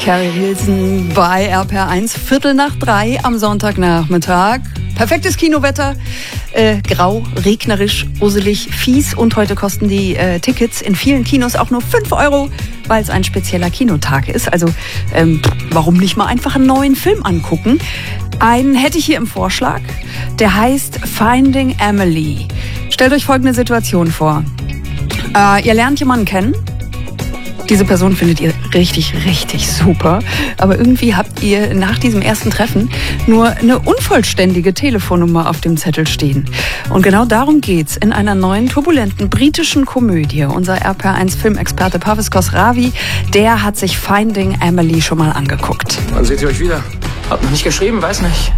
Carrie Hilson bei RPR1, 2:45 am Sonntagnachmittag. Perfektes Kinowetter, grau, regnerisch, usselig, fies und heute kosten die Tickets in vielen Kinos auch nur 5 €, weil es ein spezieller Kinotag ist. Also warum nicht mal einfach einen neuen Film angucken? Einen hätte ich hier im Vorschlag, der heißt Finding Emily. Stellt euch folgende Situation vor. Ihr lernt jemanden kennen. Diese Person findet ihr richtig, richtig super. Aber irgendwie habt ihr nach diesem ersten Treffen nur eine unvollständige Telefonnummer auf dem Zettel stehen. Und genau darum geht's in einer neuen, turbulenten britischen Komödie. Unser RPR1-Filmexperte Parviz Khosravi, der hat sich Finding Emily schon mal angeguckt. Wann seht ihr euch wieder? Hab noch nicht geschrieben, weiß nicht.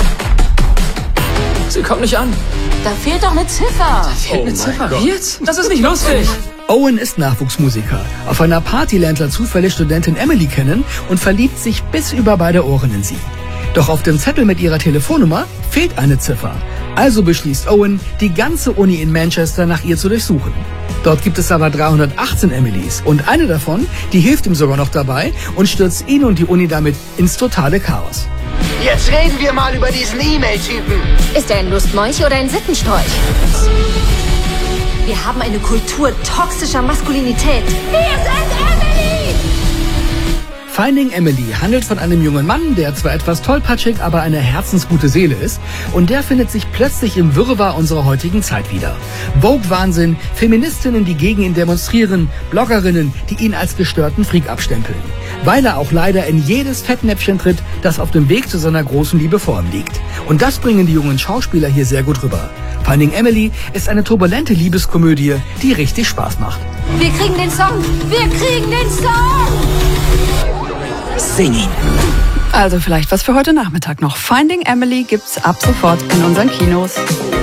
Sie kommt nicht an. Da fehlt doch eine Ziffer. Da fehlt eine Ziffer. Wie jetzt? Das ist nicht lustig. Owen ist Nachwuchsmusiker. Auf einer Party lernt er zufällig Studentin Emily kennen und verliebt sich bis über beide Ohren in sie. Doch auf dem Zettel mit ihrer Telefonnummer fehlt eine Ziffer. Also beschließt Owen, die ganze Uni in Manchester nach ihr zu durchsuchen. Dort gibt es aber 318 Emilys und eine davon, die hilft ihm sogar noch dabei und stürzt ihn und die Uni damit ins totale Chaos. Jetzt reden wir mal über diesen E-Mail-Typen. Ist er ein Lustmolch oder ein Sittenstrolch? Wir haben eine Kultur toxischer Maskulinität. Wir sind Emily! Finding Emily handelt von einem jungen Mann, der zwar etwas tollpatschig, aber eine herzensgute Seele ist. Und der findet sich plötzlich im Wirrwarr unserer heutigen Zeit wieder. Vogue-Wahnsinn, Feministinnen, die gegen ihn demonstrieren, Bloggerinnen, die ihn als gestörten Freak abstempeln. Weil er auch leider in jedes Fettnäpfchen tritt, das auf dem Weg zu seiner großen Liebe vor ihm liegt. Und das bringen die jungen Schauspieler hier sehr gut rüber. Finding Emily ist eine turbulente Liebeskomödie, die richtig Spaß macht. Wir kriegen den Song! Wir kriegen den Song! Sing ihn! Also vielleicht was für heute Nachmittag noch. Finding Emily gibt's ab sofort in unseren Kinos.